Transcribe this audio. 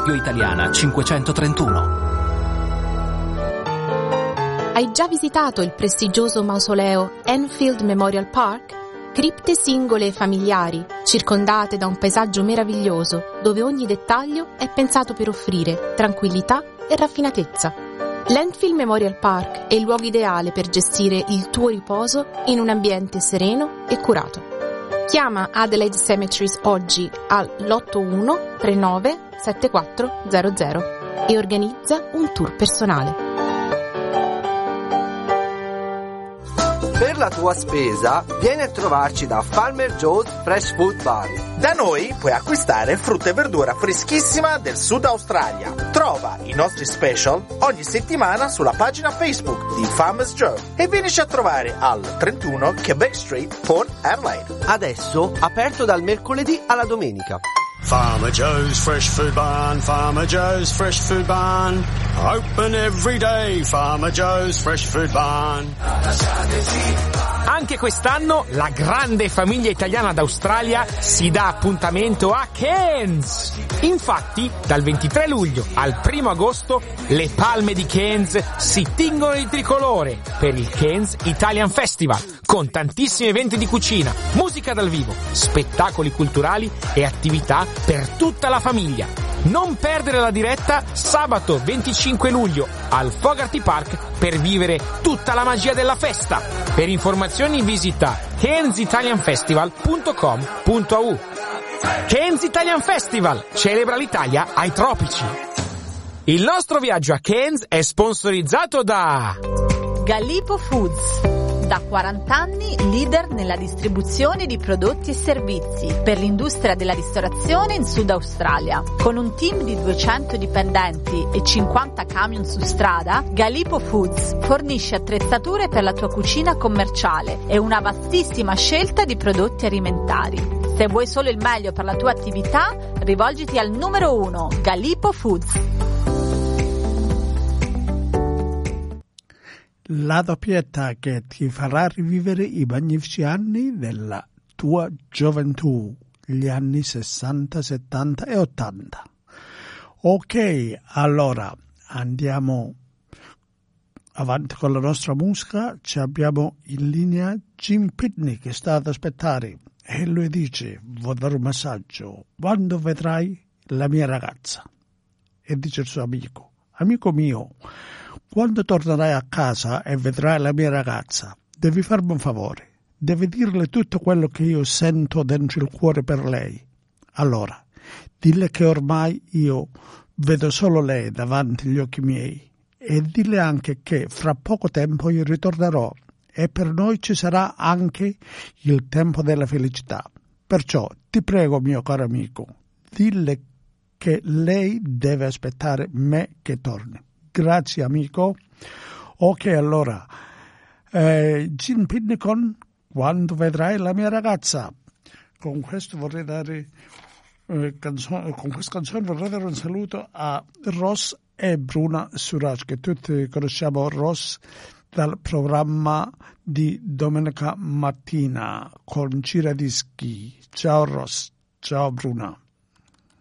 Radio Italiana 531. Hai già visitato il prestigioso mausoleo Enfield Memorial Park? Cripte singole e familiari, circondate da un paesaggio meraviglioso, dove ogni dettaglio è pensato per offrire tranquillità e raffinatezza. L'Enfield Memorial Park è il luogo ideale per gestire il tuo riposo in un ambiente sereno e curato. Chiama Adelaide Cemeteries oggi all'81 39 7400 e organizza un tour personale. Per la tua spesa, vieni a trovarci da Farmer Joe's Fresh Food Bar. Da noi puoi acquistare frutta e verdura freschissima del Sud Australia. Trova i nostri special ogni settimana sulla pagina Facebook di Farmer's Joe e vienici a trovare al 31 Quebec Street, Port Adelaide. Adesso aperto dal mercoledì alla domenica. Farmer Joe's Fresh Food Barn, Farmer Joe's Fresh Food Barn, open every day, Farmer Joe's Fresh Food Barn. Anche quest'anno la grande famiglia italiana d'Australia si dà appuntamento a Cairns. Infatti, dal 23 luglio al 1 agosto, le palme di Cairns si tingono di tricolore per il Cairns Italian Festival, con tantissimi eventi di cucina, musica dal vivo, spettacoli culturali e attività per tutta la famiglia. Non perdere la diretta sabato 25 luglio al Fogarty Park per vivere tutta la magia della festa. Per informazioni visita cairnsitalianfestival.com.au. Cairns Italian Festival celebra l'Italia ai tropici. Il nostro viaggio a Cairns è sponsorizzato da Galipo Foods. Da 40 anni leader nella distribuzione di prodotti e servizi per l'industria della ristorazione in Sud Australia. Con un team di 200 dipendenti e 50 camion su strada, Galipo Foods fornisce attrezzature per la tua cucina commerciale e una vastissima scelta di prodotti alimentari. Se vuoi solo il meglio per la tua attività, rivolgiti al numero 1, Galipo Foods. La doppietta che ti farà rivivere i magnifici anni della tua gioventù, gli anni 60, 70 e 80. Ok, allora andiamo avanti con la nostra musica. Ci abbiamo in linea Jim Pitney che sta ad aspettare e lui dice: vuoi dare un messaggio? Quando vedrai la mia ragazza? E dice il suo amico: amico mio, quando tornerai a casa e vedrai la mia ragazza, devi farmi un favore, devi dirle tutto quello che io sento dentro il cuore per lei. Allora, dille che ormai io vedo solo lei davanti agli occhi miei e dille anche che fra poco tempo io ritornerò e per noi ci sarà anche il tempo della felicità. Perciò ti prego, mio caro amico, dille che lei deve aspettare me che torni. Grazie amico. Ok, allora Jim Pitney con Quando vedrai la mia ragazza. Con questo vorrei dare con questa canzone vorrei dare un saluto a Ross e Bruna Suraj, che tutti conosciamo Ross dal programma di domenica mattina con Giradischi. Ciao Ross, ciao Bruna.